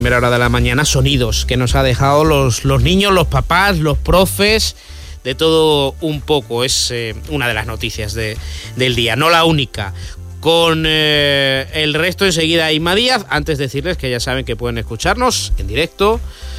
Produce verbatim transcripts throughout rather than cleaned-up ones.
Primera hora de la mañana, sonidos que nos ha dejado los, los niños, los papás, los profes, de todo un poco. Es eh, una de las noticias de, del día, no la única. Con eh, el resto enseguida Inma Díaz. Antes decirles que ya saben que pueden escucharnos en directo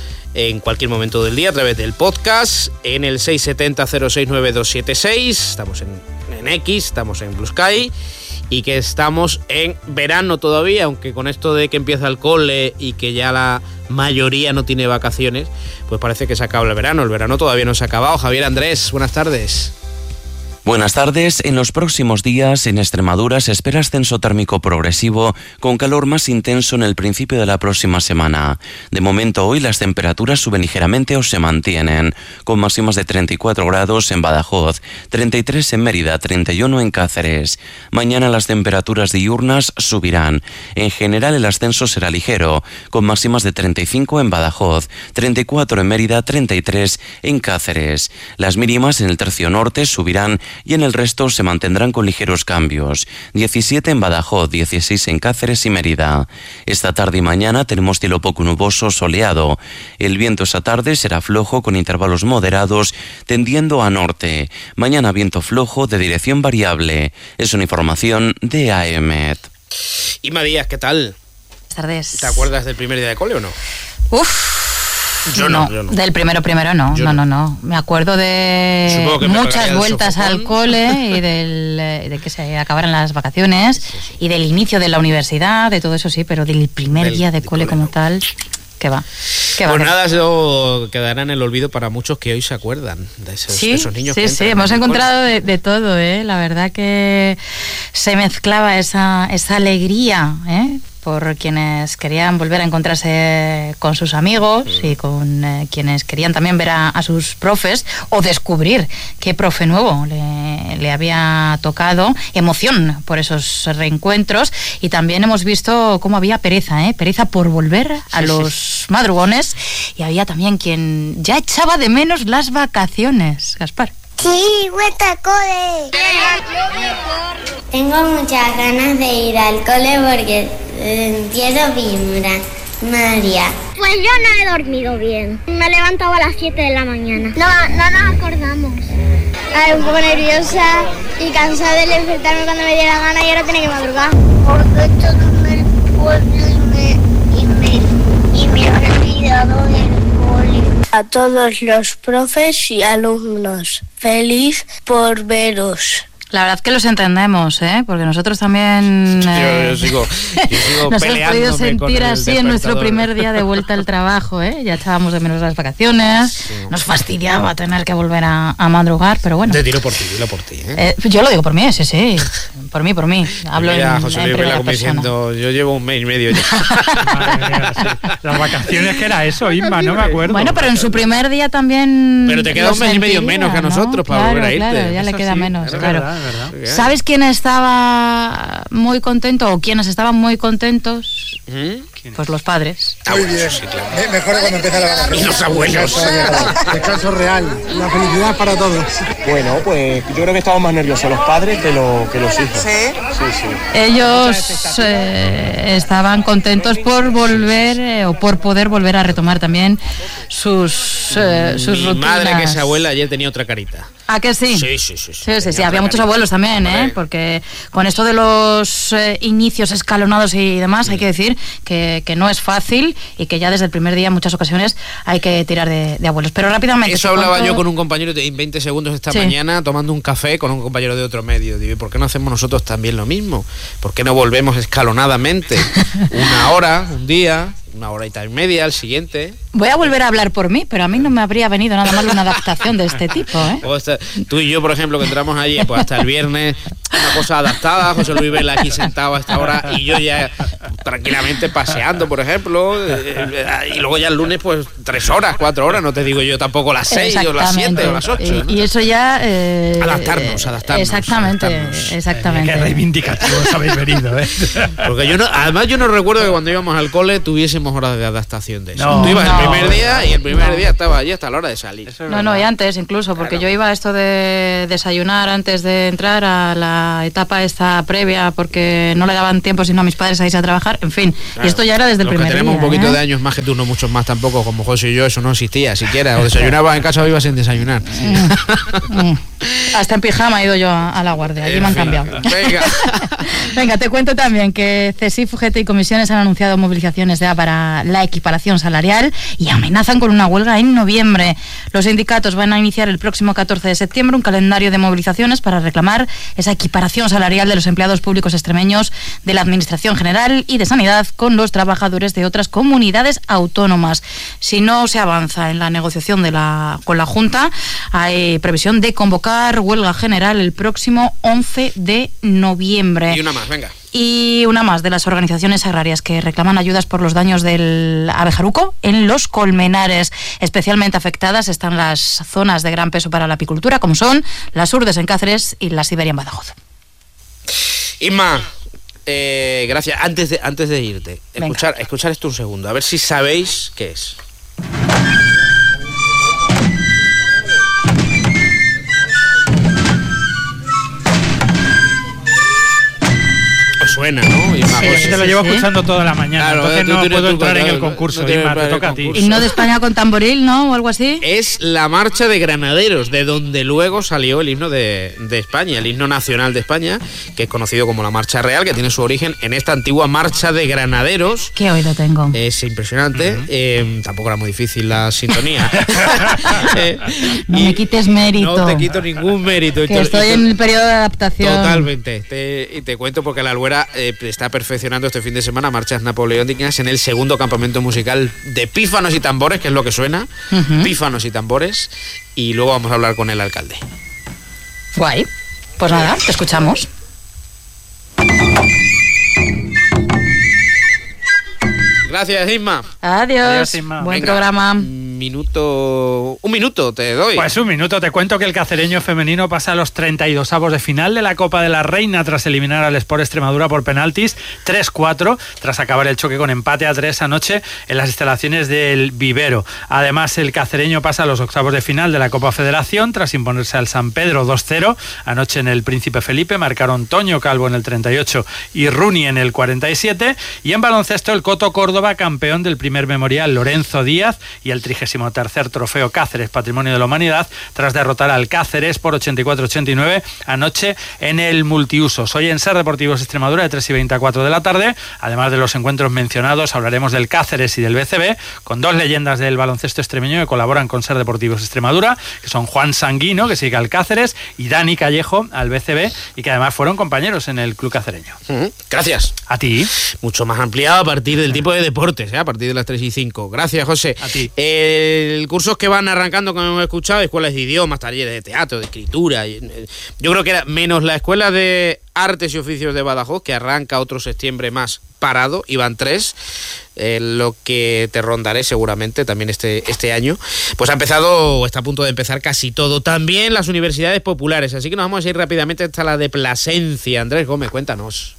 en cualquier momento del día a través del podcast en el seis siete cero, cero seis nueve dos siete seis. Estamos en, en X, estamos en Blue Sky. Y que estamos en verano todavía, aunque con esto de que empieza el cole y que ya la mayoría no tiene vacaciones, pues parece que se acaba el verano. El verano todavía no se ha acabado. Javier Andrés, buenas tardes. Buenas tardes. En los próximos días en Extremadura se espera ascenso térmico progresivo con calor más intenso en el principio de la próxima semana. De momento hoy las temperaturas suben ligeramente o se mantienen, con máximas de treinta y cuatro grados en Badajoz, treinta y tres en Mérida, treinta y uno en Cáceres. Mañana las temperaturas diurnas subirán. En general el ascenso será ligero, con máximas de treinta y cinco en Badajoz, treinta y cuatro en Mérida, treinta y tres en Cáceres. Las mínimas en el tercio norte subirán y en el resto se mantendrán con ligeros cambios. diecisiete en Badajoz, dieciséis en Cáceres y Mérida. Esta tarde y mañana tenemos cielo poco nuboso, soleado. El viento esta tarde será flojo con intervalos moderados, tendiendo a norte. Mañana viento flojo de dirección variable. Es una información de A E M E T. Inma Díaz, ¿qué tal? Buenas tardes. ¿Te acuerdas del primer día de cole o no? Uf. Yo no, no, yo no. Del primero primero no, Yo no, no. no, no. Me acuerdo de muchas vueltas al cole y del, de que se acabaran las vacaciones, sí, sí. Y del inicio de la universidad, de todo eso sí, pero del primer del, día de, de cole, cole como no. tal, ¿qué va? ¿Qué pues va? nada, eso quedará en el olvido para muchos que hoy se acuerdan de esos, sí, de esos niños. Sí, que sí, hemos encontrado de, de todo, ¿eh? La verdad que se mezclaba esa, esa alegría, ¿eh? Por quienes querían volver a encontrarse con sus amigos mm. y con eh, quienes querían también ver a, a sus profes o descubrir qué profe nuevo le, le había tocado. Emoción por esos reencuentros, y también hemos visto cómo había pereza, ¿eh? Pereza por volver a sí, los sí. madrugones, y había también quien ya echaba de menos las vacaciones. Gaspar. Sí, vuelta al cole. Tengo muchas ganas de ir al cole porque eh, quiero vibrar, María. Pues yo no he dormido bien. Me he levantado a las siete de la mañana. No, no nos acordamos. Ay, un poco nerviosa y cansada de despertarme cuando me diera gana y ahora tenía que madrugar. Porque estoy en el pueblo y me, y me, y me he olvidado del cole. A todos los profes y alumnos, feliz por veros. La verdad que los entendemos, ¿eh? Porque nosotros también eh, yo, yo sigo, yo sigo nos hemos podido sentir así en nuestro primer día de vuelta al trabajo, ¿eh? Ya echábamos de menos las vacaciones, sí. Nos fastidiaba tener que volver a, a madrugar, pero bueno. Te tiro por ti, dilo por ti, ¿eh? Eh, yo lo digo por mí, sí, sí, por mí, por mí. Hablo Mira, en, José en Luis primera Vela diciendo, yo llevo un mes y medio ya. Madre mía, sí. Las vacaciones, que era eso, Inma, no me acuerdo. Bueno, pero en su primer día también. Pero te queda un mes y medio menos que a nosotros, ¿no? Para claro, volver a irte. Claro, ya eso le queda sí, menos, es claro. Verdad, es verdad. ¿Sabes quién estaba muy contento o quienes estaban muy contentos? ¿Mm? Pues los padres. Ah, muy bien, sí, claro. Me, mejor cuando empieza la vacación. Y los abuelos. Descanso real. La felicidad para todos. Bueno, pues yo creo que estamos más nerviosos los padres que, lo, que los hijos. ¿Sí? Sí, sí. Ellos eh, estaban contentos por volver eh, o por poder volver a retomar también sus, eh, sus Mi rutinas. madre, que es abuela, ayer tenía otra carita. ¿Ah, que sí? Sí, sí, sí. Sí, sí, sí. Había muchos abuelos también, ¿eh? Porque con esto de los eh, inicios escalonados y demás, hay que decir que, que no es fácil y que ya desde el primer día en muchas ocasiones hay que tirar de, de abuelos. Pero rápidamente... Eso hablaba cuento... yo con un compañero de veinte segundos esta sí. mañana, tomando un café con un compañero de otro medio. Digo, ¿y por qué no hacemos nosotros también lo mismo? ¿Por qué no volvemos escalonadamente? Una hora, un día... una horita y media al siguiente. Voy a volver a hablar por mí, pero a mí no me habría venido nada mal una adaptación de este tipo, ¿eh? O hasta, tú y yo, por ejemplo, que entramos allí, pues hasta el viernes, una cosa adaptada, José Luis Vela aquí sentado a esta hora y yo ya tranquilamente paseando, por ejemplo, y luego ya el lunes, pues tres horas, cuatro horas, no te digo yo tampoco las seis o las siete o las ocho. Y, ¿no? y eso ya... Eh, adaptarnos, adaptarnos. Exactamente, adaptarnos. exactamente. Qué reivindicativos habéis venido, ¿eh? Porque yo no, además yo no recuerdo que cuando íbamos al cole tuviésemos tenemos horas de adaptación de eso. No, Tú ibas no, el primer día y el primer no. día estaba allí hasta la hora de salir. No, no, y antes incluso, porque Claro. yo iba a esto de desayunar antes de entrar a la etapa esta previa, porque no le daban tiempo sino a mis padres a irse a trabajar, en fin, Claro. y esto ya era desde el Los primer que tenemos día. un poquito ¿eh? de años más que tú, no muchos más tampoco, como José y yo, eso no existía siquiera. O desayunabas en casa o ibas sin desayunar. Mm. Hasta en pijama he ido yo a, a la guardia, allí En me han fin, cambiado. venga. Venga, te cuento también que CESIF, U G T y comisiones han anunciado movilizaciones ya para la equiparación salarial y amenazan con una huelga en noviembre. Los sindicatos van a iniciar el próximo catorce de septiembre un calendario de movilizaciones para reclamar esa equiparación salarial de los empleados públicos extremeños de la Administración General y de Sanidad con los trabajadores de otras comunidades autónomas. Si no se avanza en la negociación de la, con la Junta, hay previsión de convocar huelga general el próximo once de noviembre. Y una más, venga. Y una más de las organizaciones agrarias que reclaman ayudas por los daños del abejaruco en los colmenares. Especialmente afectadas están las zonas de gran peso para la apicultura, como son las Urdes en Cáceres y la Siberia en Badajoz. Isma, eh, gracias. Antes de, antes de irte, escuchar, escuchar esto un segundo, a ver si sabéis qué es. Os suena, ¿no? Isma, Sí, pues, Te lo sí, llevo sí. escuchando toda la mañana, Claro, entonces tú no tienes puedo tu- entrar en no, el concurso. no tienes Isma, te para el toca a ti. concurso. Himno de España con tamboril, ¿no? O algo así. Es la marcha de granaderos, de donde luego salió el himno de, de España, el himno nacional de España, que es conocido como la Marcha Real, que tiene su origen en esta antigua marcha de granaderos. Qué oído tengo. Es impresionante, eh, tampoco era muy difícil la sintonía. Eh, No y me quites mérito. No te quito ningún mérito. Y Que te- estoy y te- en el periodo de adaptación. Totalmente. Te- y te cuento porque la Albuera eh, está perfeccionando este fin de semana marchas napoleónicas en el segundo campamento musical de pífanos y tambores, que es lo que suena. Ujú. Pífanos y tambores. Y luego vamos a hablar con el alcalde. Guay. Pues nada, te escuchamos. Gracias, Isma. Adiós. Adiós, Isma. Buen Venga, programa. Minuto. Un minuto te doy. Pues un minuto, te cuento que el cacereño femenino pasa a los treinta y dos avos de final de la Copa de la Reina tras eliminar al Sport Extremadura por penaltis tres cuatro, tras acabar el choque con empate a tres anoche en las instalaciones del Vivero. Además, el cacereño pasa a los octavos de final de la Copa Federación tras imponerse al San Pedro dos cero. Anoche en el Príncipe Felipe marcaron Toño Calvo en el treinta y ocho y Runi en el cuarenta y siete. Y en baloncesto, el Coto Córdoba, campeón del primer memorial Lorenzo Díaz y el trigésimo tercer trofeo Cáceres Patrimonio de la Humanidad, tras derrotar al Cáceres por ochenta y cuatro ochenta y nueve anoche en el multiusos. Hoy en Ser Deportivos Extremadura de tres y veinte a cuatro de la tarde, además de los encuentros mencionados, hablaremos del Cáceres y del B C B, con dos leyendas del baloncesto extremeño que colaboran con Ser Deportivos Extremadura, que son Juan Sanguino, que sigue al Cáceres, y Dani Callejo al B C B, y que además fueron compañeros en el club cacereño. Ujú. Gracias. A ti. Mucho más ampliado a partir del tipo de deportes, ¿eh? A partir de las tres y cinco. Gracias, José. A ti. El cursos que van arrancando, como hemos escuchado, escuelas de idiomas, talleres de teatro, de escritura. y, eh, Yo creo que era menos la escuela de artes y oficios de Badajoz, que arranca otro septiembre más parado, y van tres, eh, lo que te rondaré seguramente también este, este año. Pues ha empezado, o está a punto de empezar casi todo. También las universidades populares, así que nos vamos a ir rápidamente hasta la de Plasencia. Andrés Gómez, cuéntanos.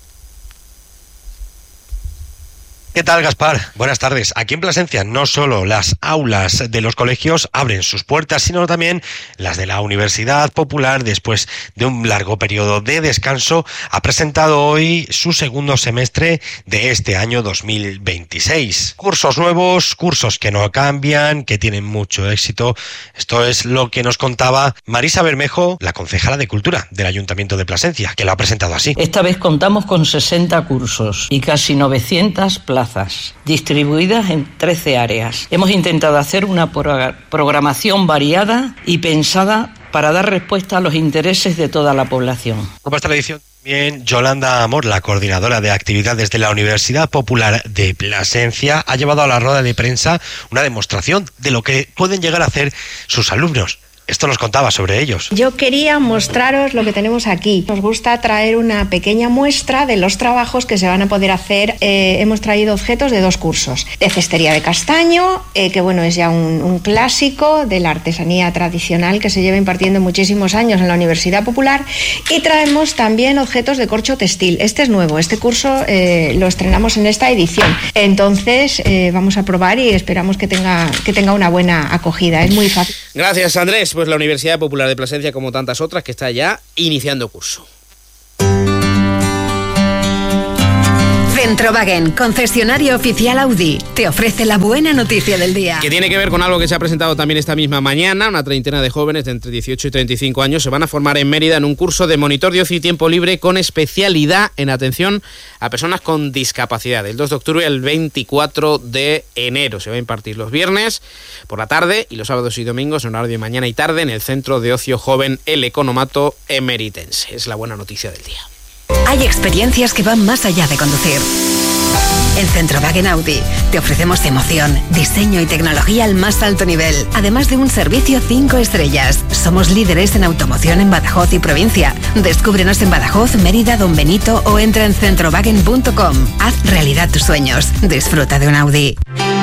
¿Qué tal, Gaspar? Buenas tardes. Aquí en Plasencia no solo las aulas de los colegios abren sus puertas, sino también las de la Universidad Popular, después de un largo periodo de descanso, ha presentado hoy su segundo semestre de este año dos mil veintiséis. Cursos nuevos, cursos que no cambian, que tienen mucho éxito. Esto es lo que nos contaba Marisa Bermejo, la concejala de Cultura del Ayuntamiento de Plasencia, que lo ha presentado así. Esta vez contamos con sesenta cursos y casi novecientas plazas, distribuidas en trece áreas. Hemos intentado hacer una pro- programación variada y pensada para dar respuesta a los intereses de toda la población. Como esta edición también, Yolanda Amor, la coordinadora de actividades de la Universidad Popular de Plasencia, ha llevado a la rueda de prensa una demostración de lo que pueden llegar a hacer sus alumnos. Esto nos contaba sobre ellos. Yo quería mostraros lo que tenemos aquí. Nos gusta traer una pequeña muestra de los trabajos que se van a poder hacer. Eh, hemos traído objetos de dos cursos. De cestería de castaño, eh, que bueno, es ya un, un clásico de la artesanía tradicional que se lleva impartiendo muchísimos años en la Universidad Popular. Y traemos también objetos de corcho textil. Este es nuevo, este curso eh, lo estrenamos en esta edición. Entonces eh, vamos a probar y esperamos que tenga, que tenga una buena acogida. Es muy fácil. Gracias, Andrés. Pues la Universidad Popular de Plasencia, como tantas otras, que está ya iniciando curso. Centrowagen, concesionario oficial Audi, te ofrece la buena noticia del día. Que tiene que ver con algo que se ha presentado también esta misma mañana. Una treintena de jóvenes de entre dieciocho y treinta y cinco años se van a formar en Mérida en un curso de monitor de ocio y tiempo libre con especialidad en atención a personas con discapacidad. El dos de octubre al veinticuatro de enero. Se va a impartir los viernes por la tarde y los sábados y domingos en horario de mañana y tarde en el Centro de Ocio Joven El Economato Emeritense. Es la buena noticia del día. Hay experiencias que van más allá de conducir. En Centrowagen Audi te ofrecemos emoción, diseño y tecnología al más alto nivel, además de un servicio cinco estrellas. Somos líderes en automoción en Badajoz y provincia. Descúbrenos en Badajoz, Mérida, Don Benito o entra en centrowagen punto com. Haz realidad tus sueños. Disfruta de un Audi.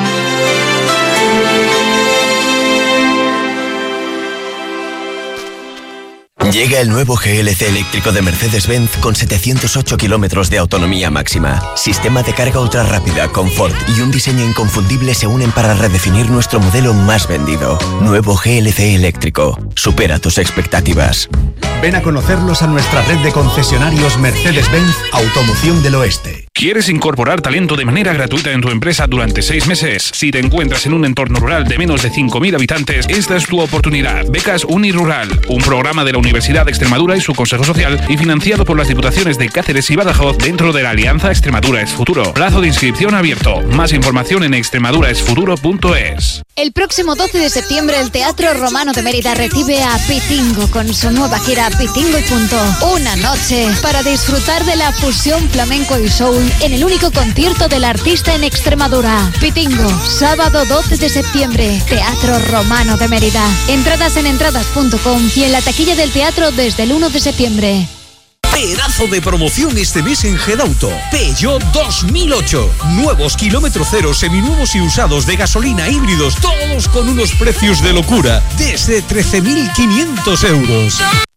Llega el nuevo G L C eléctrico de Mercedes-Benz con setecientos ocho kilómetros de autonomía máxima. Sistema de carga ultra rápida, confort y un diseño inconfundible se unen para redefinir nuestro modelo más vendido. Nuevo G L C eléctrico. Supera tus expectativas. Ven a conocerlos a nuestra red de concesionarios Mercedes-Benz Automoción del Oeste. ¿Quieres incorporar talento de manera gratuita en tu empresa durante seis meses? Si te encuentras en un entorno rural de menos de cinco mil habitantes, esta es tu oportunidad. Becas Unirural, un programa de la Universidad de Extremadura y su Consejo Social y financiado por las Diputaciones de Cáceres y Badajoz dentro de la Alianza Extremadura es Futuro. Plazo de inscripción abierto. Más información en extremadura es futuro punto es. El próximo doce de septiembre el Teatro Romano de Mérida recibe a Pitingo con su nueva gira Pitingo y Punto. Una noche para disfrutar de la fusión flamenco y soul en el único concierto del artista en Extremadura. Pitingo, sábado doce de septiembre, Teatro Romano de Mérida. Entradas en entradas punto com y en la taquilla del teatro desde el uno de septiembre. Pedazo de promoción este mes en Gedauto. Peugeot dos mil ocho. Nuevos kilómetro cero, seminuevos y usados de gasolina, híbridos, todos con unos precios de locura. Desde trece mil quinientos euros.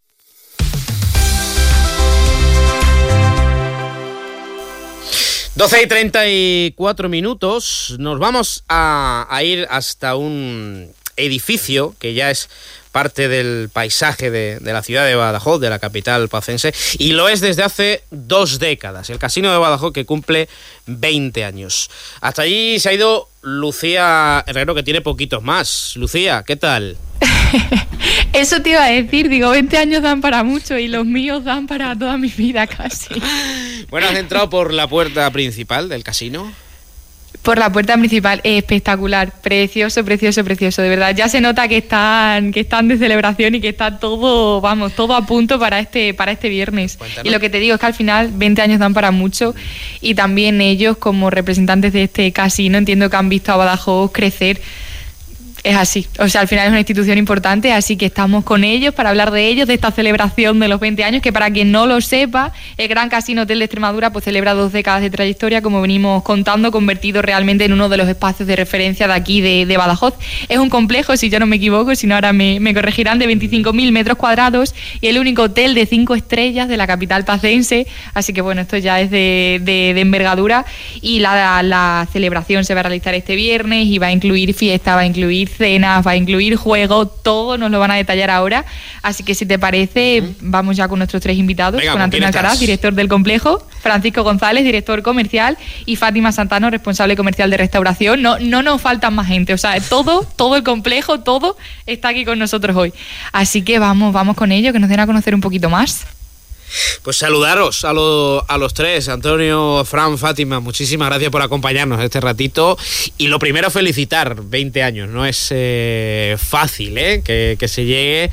doce y treinta y cuatro minutos. Nos vamos a, a ir hasta un edificio que ya es parte del paisaje de, de la ciudad de Badajoz, de la capital pacense, y lo es desde hace dos décadas, el Casino de Badajoz, que cumple veinte años. Hasta allí se ha ido Lucía Herrero, que tiene poquitos más. Lucía, ¿qué tal? Eso te iba a decir, digo, veinte años dan para mucho y los míos dan para toda mi vida casi. Bueno, has entrado por la puerta principal del casino. Por la puerta principal, espectacular, precioso, precioso, precioso, de verdad. Ya se nota que están, que están de celebración y que está todo, vamos, todo a punto para este, para este viernes. Cuéntanos. Y lo que te digo es que al final veinte años dan para mucho y también ellos como representantes de este casino entiendo que han visto a Badajoz crecer. Es así, o sea, al final es una institución importante, así que estamos con ellos para hablar de ellos, de esta celebración de los veinte años, que para quien no lo sepa, el Gran Casino Hotel de Extremadura pues celebra dos décadas de trayectoria, como venimos contando, convertido realmente en uno de los espacios de referencia de aquí, de, de Badajoz. Es un complejo, si yo no me equivoco, si no ahora me, me corregirán, de veinticinco mil metros cuadrados y el único hotel de cinco estrellas de la capital pacense, así que bueno, esto ya es de, de, de envergadura y la, la celebración se va a realizar este viernes y va a incluir fiesta, va a incluir cenas, va a incluir juegos, todo nos lo van a detallar ahora, así que si te parece, uh-huh. vamos ya con nuestros tres invitados. Venga, con Antonio Alcaraz, director del complejo, Francisco González, director comercial, y Fátima Santano, responsable comercial de restauración. No, no nos faltan más gente, o sea, todo, todo el complejo, todo está aquí con nosotros hoy, así que vamos, vamos con ello, que nos den a conocer un poquito más. Pues saludaros a, lo, a los tres, Antonio, Fran, Fátima, muchísimas gracias por acompañarnos este ratito. Y lo primero, felicitar, veinte años, no es eh, fácil ¿eh? que, que se llegue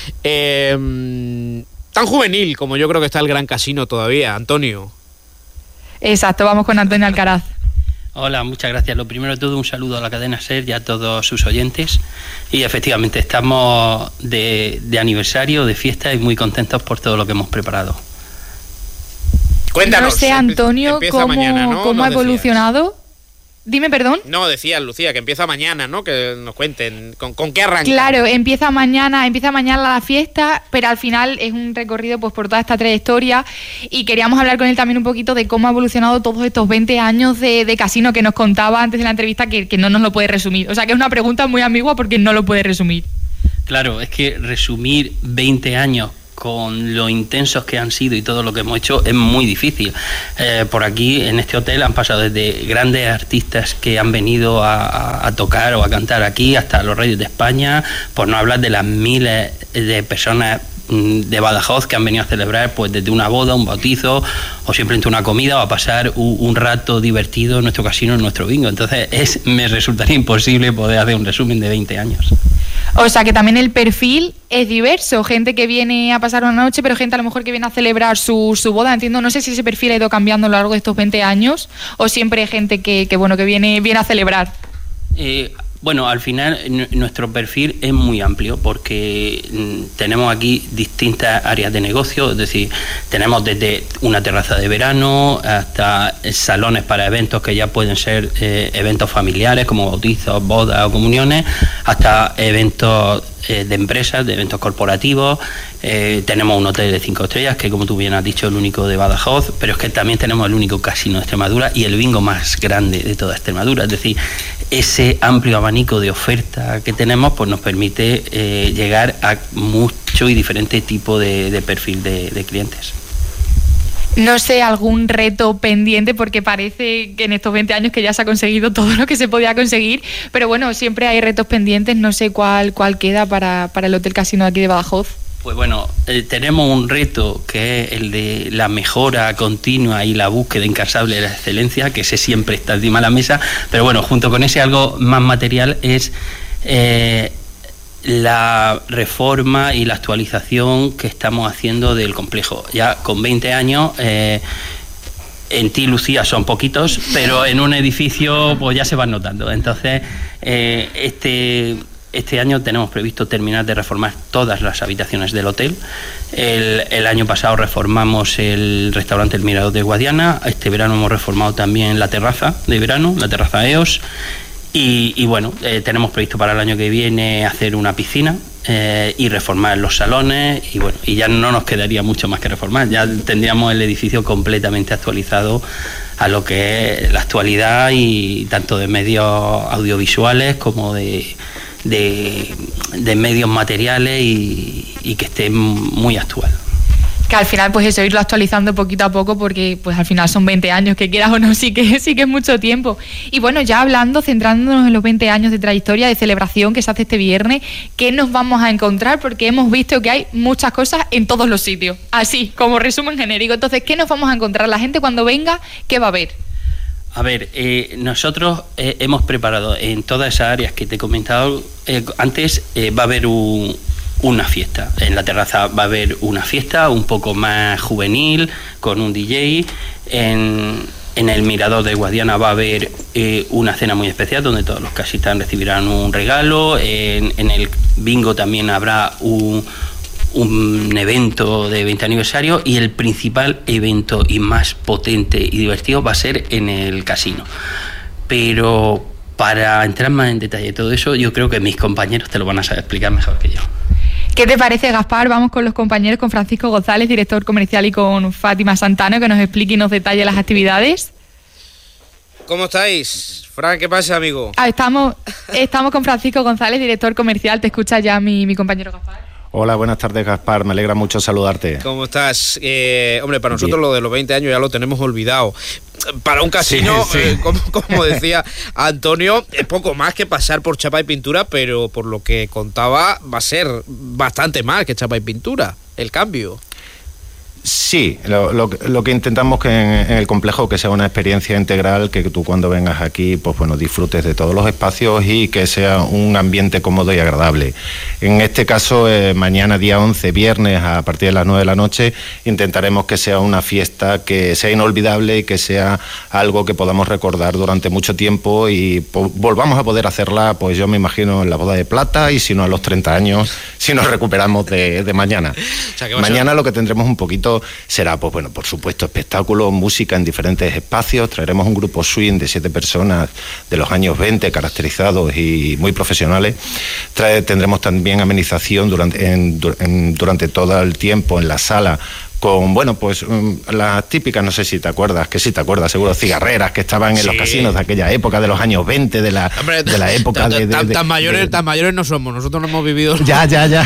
eh, tan juvenil como yo creo que está el Gran Casino todavía, Antonio. Exacto, vamos con Antonio Alcaraz. Hola, muchas gracias. Lo primero de todo, un saludo a la cadena SER y a todos sus oyentes. Y efectivamente, estamos de, de aniversario, de fiesta y muy contentos por todo lo que hemos preparado. Cuéntanos. No sé, Antonio, cómo, mañana, ¿no? cómo ha evolucionado. Dime, perdón. No, decías, Lucía, que empieza mañana, ¿no? Que nos cuenten con, con qué arranca. Claro, empieza mañana, empieza mañana la fiesta, pero al final es un recorrido pues por toda esta trayectoria y queríamos hablar con él también un poquito de cómo ha evolucionado todos estos veinte años de, de casino que nos contaba antes de la entrevista, que, que no nos lo puede resumir. O sea, que es una pregunta muy ambigua porque no lo puede resumir. Claro, es que resumir veinte años con lo intensos que han sido y todo lo que hemos hecho es muy difícil. Eh, por aquí, en este hotel, han pasado desde grandes artistas que han venido a, a, a tocar o a cantar aquí, hasta los Reyes de España, por no hablar de las miles de personas de Badajoz que han venido a celebrar pues desde una boda, un bautizo o simplemente una comida o a pasar un, un rato divertido en nuestro casino, en nuestro bingo. Entonces es, me resultaría imposible poder hacer un resumen de veinte años. O sea que también el perfil es diverso, gente que viene a pasar una noche, pero gente a lo mejor que viene a celebrar su, su boda, entiendo, no sé si ese perfil ha ido cambiando a lo largo de estos veinte años o siempre hay gente que, que bueno, que viene, viene a celebrar. Eh, Bueno, al final n- nuestro perfil es muy amplio porque mm, tenemos aquí distintas áreas de negocio, es decir, tenemos desde una terraza de verano hasta salones para eventos que ya pueden ser eh, eventos familiares como bautizos, bodas o comuniones, hasta eventos eh, de empresas, de eventos corporativos. Eh, tenemos un hotel de cinco estrellas que, como tú bien has dicho, es el único de Badajoz, pero es que también tenemos el único casino de Extremadura y el bingo más grande de toda Extremadura. Es decir, ese amplio abanico de oferta que tenemos pues nos permite eh, llegar a mucho y diferente tipo de, de perfil de, de clientes. No sé, algún reto pendiente, porque parece que en estos veinte años que ya se ha conseguido todo lo que se podía conseguir, pero bueno, siempre hay retos pendientes, no sé cuál, cuál queda para, para el Hotel Casino de aquí de Badajoz. Pues bueno, eh, tenemos un reto que es el de la mejora continua y la búsqueda incansable de la excelencia, que ese siempre está encima de la mesa, pero bueno, junto con ese algo más material es eh, la reforma y la actualización que estamos haciendo del complejo. Ya con veinte años... Eh, en ti, Lucía, son poquitos, pero en un edificio pues ya se van notando. Entonces, eh, este... Este año tenemos previsto terminar de reformar todas las habitaciones del hotel. El, el año pasado reformamos el restaurante El Mirador de Guadiana. Este verano hemos reformado también la terraza de verano, la terraza E O S. Y, y bueno, eh, tenemos previsto para el año que viene hacer una piscina eh, y reformar los salones. Y bueno, y ya no nos quedaría mucho más que reformar. Ya tendríamos el edificio completamente actualizado a lo que es la actualidad, y tanto de medios audiovisuales como de... De, de medios materiales y, y que esté muy actual. Que al final pues eso, irlo actualizando poquito a poco, porque pues al final son veinte años, que quieras o no, sí que, sí que es mucho tiempo. Y bueno, ya hablando, centrándonos en los veinte años de trayectoria, de celebración que se hace este viernes, ¿qué nos vamos a encontrar? Porque hemos visto que hay muchas cosas en todos los sitios, así como resumen genérico. Entonces, ¿qué nos vamos a encontrar? La gente cuando venga, ¿qué va a ver? A ver, eh, nosotros eh, hemos preparado en todas esas áreas que te he comentado eh, antes, eh, va a haber un, una fiesta. En la terraza va a haber una fiesta un poco más juvenil, con un D J. En, en el Mirador de Guadiana va a haber eh, una cena muy especial donde todos los casistas recibirán un regalo. En, en el bingo también habrá un... un evento de veinte aniversario, y el principal evento y más potente y divertido va a ser en el casino. Pero para entrar más en detalle de todo eso, yo creo que mis compañeros te lo van a saber explicar mejor que yo. ¿Qué te parece, Gaspar? Vamos con los compañeros, con Francisco González, director comercial, y con Fátima Santana, que nos explique y nos detalle las actividades. ¿Cómo estáis? Fran, ¿qué pasa, amigo? Ah, estamos, estamos con Francisco González, director comercial. Te escucha ya mi, mi compañero Gaspar. Hola, buenas tardes, Gaspar. Me alegra mucho saludarte. ¿Cómo estás? Eh, hombre, para nosotros Bien. Lo de los veinte años ya lo tenemos olvidado. Para un casino, sí, sí. Eh, como, como decía Antonio, es poco más que pasar por chapa y pintura, pero por lo que contaba va a ser bastante más que chapa y pintura, el cambio. Sí, lo, lo, lo que intentamos que en, en el complejo que sea una experiencia integral, que tú cuando vengas aquí, pues bueno, disfrutes de todos los espacios y que sea un ambiente cómodo y agradable. En este caso, eh, mañana día once, viernes, a partir de las nueve de la noche, intentaremos que sea una fiesta que sea inolvidable y que sea algo que podamos recordar durante mucho tiempo y po- volvamos a poder hacerla, pues yo me imagino en la boda de plata y si no a los treinta años, si nos recuperamos de, de mañana. O sea, que mañana ser... lo que tendremos un poquito será, pues bueno, por supuesto, espectáculo, música en diferentes espacios. Traeremos un grupo swing de siete personas de los años veinte, caracterizados y muy profesionales. Trae, tendremos también amenización durante, en, en, durante todo el tiempo en la sala, con, bueno, pues um, las típicas, no sé si te acuerdas, que sí te acuerdas, seguro, cigarreras que estaban en sí. los casinos de aquella época, de los años veinte, de la, Hombre, de la época de... de, tan, de, tan, mayores, de, tan mayores no somos, nosotros no hemos vivido... Ya, ya, ya.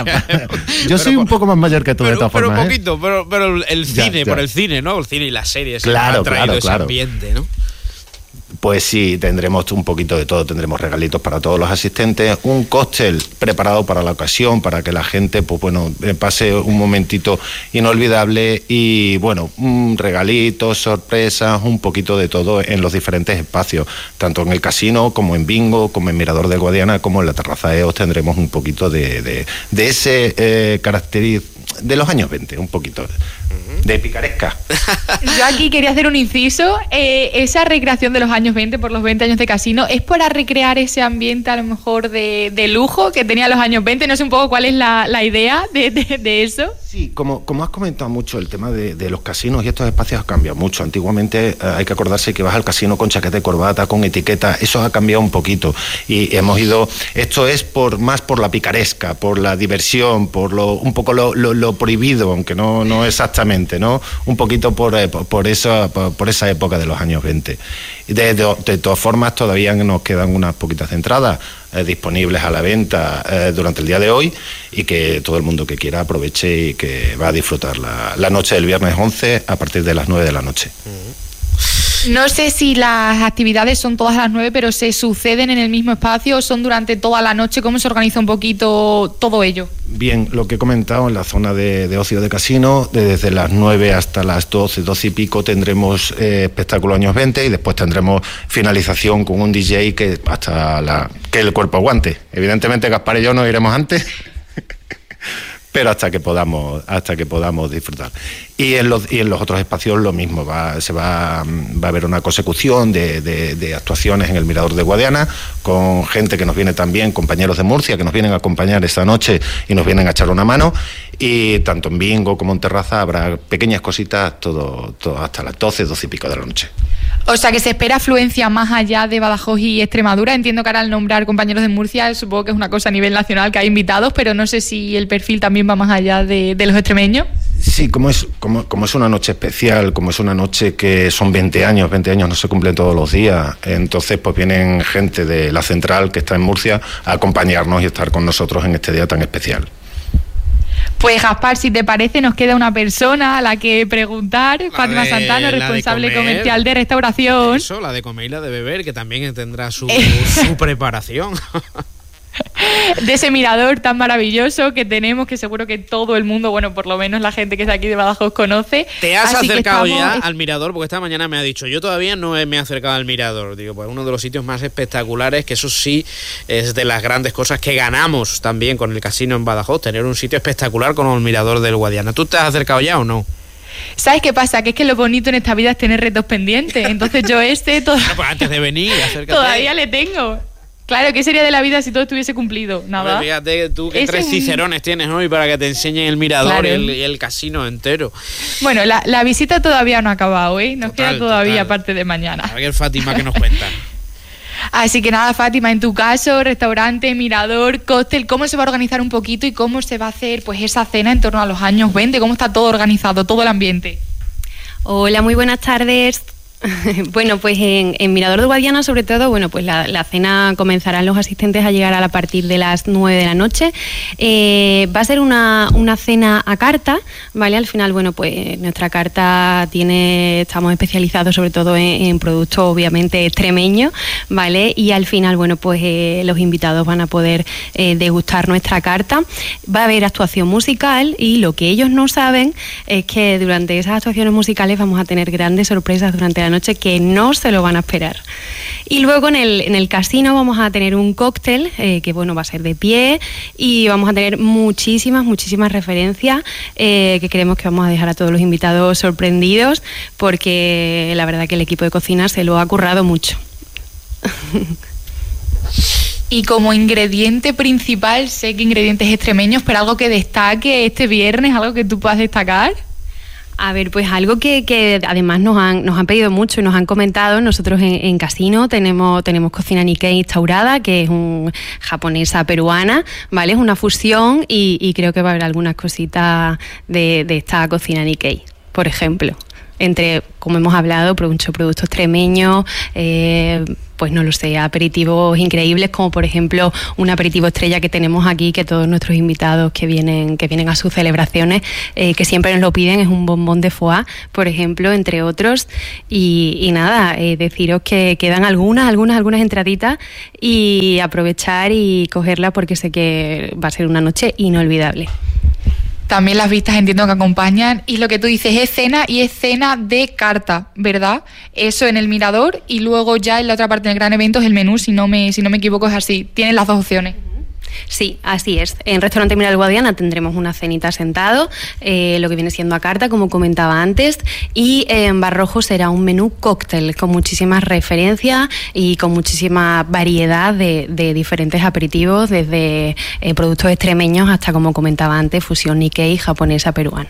Yo soy un poco más mayor que tú, pero, de todas pero formas. Pero poquito, ¿eh? pero, pero el cine, ya, ya. por el cine, ¿no? El cine y las series claro, han traído claro, ese claro. ambiente, ¿no? Pues sí, tendremos un poquito de todo, tendremos regalitos para todos los asistentes, un cóctel preparado para la ocasión, para que la gente, pues bueno, pase un momentito inolvidable y, bueno, regalitos, sorpresas, un poquito de todo en los diferentes espacios, tanto en el casino como en Bingo, como en Mirador de Guadiana, como en la Terraza E O S tendremos un poquito de, de, de ese eh, característico de los años veinte, un poquito de picaresca. Yo aquí quería hacer un inciso. Eh, esa recreación de los años veinte por los veinte años de casino, ¿es para recrear ese ambiente a lo mejor de, de lujo que tenía los años veinte? No sé un poco cuál es la, la idea de, de, de eso. Sí, como, como has comentado mucho, el tema de, de los casinos y estos espacios ha cambiado mucho. Antiguamente eh, hay que acordarse que vas al casino con chaqueta y corbata, con etiqueta, eso ha cambiado un poquito y hemos ido, esto es por más por la picaresca, por la diversión, por lo un poco lo, lo, lo prohibido, aunque no, no exactamente, ¿no? Un poquito por, eh, por, esa, por, por esa época de los años veinte. De, de, de todas formas, todavía nos quedan unas poquitas entradas eh, disponibles a la venta eh, durante el día de hoy y que todo el mundo que quiera aproveche y que va a disfrutar la, la noche del viernes once a partir de las nueve de la noche. No sé si las actividades son todas a las nueve, pero ¿se suceden en el mismo espacio o son durante toda la noche? ¿Cómo se organiza un poquito todo ello? Bien, lo que he comentado en la zona de, de ocio de casino, de desde las nueve hasta las doce, doce y pico tendremos eh, espectáculo años veinte y después tendremos finalización con un D J que hasta la que el cuerpo aguante. Evidentemente Gaspar y yo nos iremos antes, pero hasta que podamos hasta que podamos disfrutar. Y en los y en los otros espacios lo mismo, va se va va a haber una consecución de, de, de actuaciones en el Mirador de Guadiana con gente que nos viene también, compañeros de Murcia que nos vienen a acompañar esta noche y nos vienen a echar una mano, y tanto en Bingo como en Terraza habrá pequeñas cositas todo, todo hasta las doce, doce y pico de la noche. O sea que se espera afluencia más allá de Badajoz y Extremadura. Entiendo que ahora al nombrar compañeros de Murcia, supongo que es una cosa a nivel nacional, que hay invitados, pero no sé si el perfil también va más allá de, de los extremeños. Sí, como es, como, como es una noche especial, como es una noche que son veinte años, veinte años no se cumplen todos los días, entonces pues vienen gente de la central que está en Murcia a acompañarnos y estar con nosotros en este día tan especial. Pues Gaspar, si te parece, nos queda una persona a la que preguntar. La Fátima de, Santano, responsable comercial de restauración. Eso, la de comer y la de beber, que también tendrá su, su preparación. De ese mirador tan maravilloso que tenemos, que seguro que todo el mundo, bueno, por lo menos la gente que es aquí de Badajoz conoce. ¿Te has Así acercado estamos... ya al mirador? Porque esta mañana me ha dicho, yo todavía no me he acercado al mirador. Digo, pues uno de los sitios más espectaculares, que eso sí es de las grandes cosas que ganamos también con el casino en Badajoz, tener un sitio espectacular como el mirador del Guadiana. ¿Tú te has acercado ya o no? ¿Sabes qué pasa? Que es que lo bonito en esta vida es tener retos pendientes. Entonces yo este... Todo... Bueno, pues antes de venir, acércate. Todavía le tengo. Claro, ¿qué sería de la vida si todo estuviese cumplido? Nada. Ver, fíjate tú qué Ese tres un... cicerones tienes hoy para que te enseñen el mirador claro. y, el, y el casino entero. Bueno, la, la visita todavía no ha acabado, ¿eh? Nos total, queda todavía total. Parte de mañana. A ver, Fátima, ¿qué nos cuenta? Así que nada, Fátima, en tu caso, restaurante, mirador, cóctel, ¿cómo se va a organizar un poquito y cómo se va a hacer pues esa cena en torno a los años veinte? ¿Cómo está todo organizado, todo el ambiente? Hola, muy buenas tardes. Bueno, pues en, en Mirador de Guadiana, sobre todo, bueno, pues la, la cena comenzarán los asistentes a llegar a partir de las nueve de la noche. Eh, va a ser una, una cena a carta, ¿vale? Al final, bueno, pues nuestra carta tiene, estamos especializados sobre todo en, en productos, obviamente, extremeños, ¿vale? Y al final, bueno, pues eh, los invitados van a poder eh, degustar nuestra carta. Va a haber actuación musical y lo que ellos no saben es que durante esas actuaciones musicales vamos a tener grandes sorpresas durante la noche que no se lo van a esperar. Y luego en el, en el casino vamos a tener un cóctel eh, que bueno va a ser de pie y vamos a tener muchísimas, muchísimas referencias eh, que creemos que vamos a dejar a todos los invitados sorprendidos porque la verdad que el equipo de cocina se lo ha currado mucho. Y como ingrediente principal, sé que ingredientes extremeños, pero algo que destaque este viernes, algo que tú puedas destacar. A ver, pues algo que, que además nos han, nos han pedido mucho y nos han comentado. Nosotros en, en Casino tenemos, tenemos cocina Nikkei instaurada, que es un japonesa peruana, ¿vale? Es una fusión y, y creo que va a haber algunas cositas de, de esta cocina Nikkei, por ejemplo. Entre, como hemos hablado, muchos productos extremeños, eh, pues no lo sé, aperitivos increíbles, como por ejemplo un aperitivo estrella que tenemos aquí, que todos nuestros invitados que vienen que vienen a sus celebraciones, eh, que siempre nos lo piden, es un bombón de foie, por ejemplo, entre otros. Y, y nada, eh, deciros que quedan algunas, algunas, algunas entraditas y aprovechar y cogerla porque sé que va a ser una noche inolvidable. También las vistas entiendo que acompañan. Y lo que tú dices es cena y es cena de carta, ¿verdad? Eso en el Mirador y luego ya en la otra parte del gran evento es el menú, si no me, si no me equivoco es así. Tienen las dos opciones. Sí, así es. En Restaurante Mirador Guadiana tendremos una cenita sentado, eh, lo que viene siendo a carta, como comentaba antes, y eh, en Barrojo será un menú cóctel con muchísimas referencias y con muchísima variedad de, de diferentes aperitivos, desde eh, productos extremeños hasta, como comentaba antes, fusión Nikkei japonesa peruana.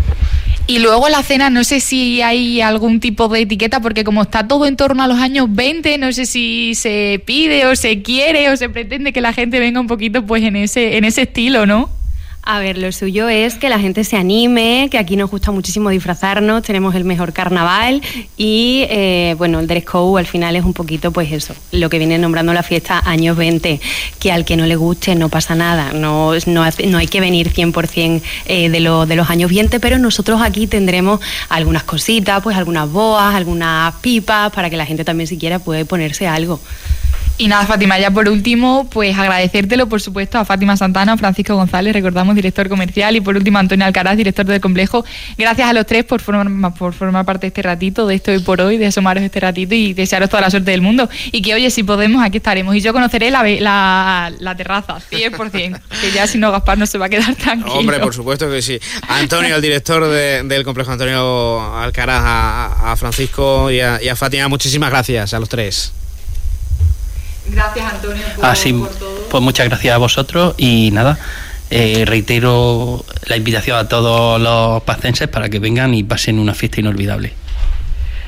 Y luego la cena, no sé si hay algún tipo de etiqueta, porque como está todo en torno a los años veinte, no sé si se pide o se quiere o se pretende que la gente venga un poquito pues en ese, en ese estilo, ¿no? A ver, lo suyo es que la gente se anime, que aquí nos gusta muchísimo disfrazarnos, tenemos el mejor carnaval y, eh, bueno, el dress code al final es un poquito, pues eso, lo que viene nombrando la fiesta años veinte, que al que no le guste no pasa nada, no, no, no hay que venir cien por ciento eh, de, lo, de los años veinte, pero nosotros aquí tendremos algunas cositas, pues algunas boas, algunas pipas, para que la gente también si quiera puede ponerse algo. Y nada, Fátima, ya por último, pues agradecértelo, por supuesto, a Fátima Santana, Francisco González, recordamos, director comercial, y por último a Antonio Alcaraz, director del complejo. Gracias a los tres por formar, por formar parte de este ratito, de esto hoy por hoy, de asomaros este ratito y desearos toda la suerte del mundo. Y que, oye, si podemos, aquí estaremos. Y yo conoceré la, la, la terraza, cien por ciento, que ya si no, Gaspar no se va a quedar tranquilo. Hombre, por supuesto que sí. Antonio, el director de, del complejo, Antonio Alcaraz, a, a Francisco y a, y a Fátima, muchísimas gracias a los tres. Gracias, Antonio, por, ah, sí, por todo. Pues muchas gracias a vosotros y nada, eh, reitero la invitación a todos los pacenses para que vengan y pasen una fiesta inolvidable.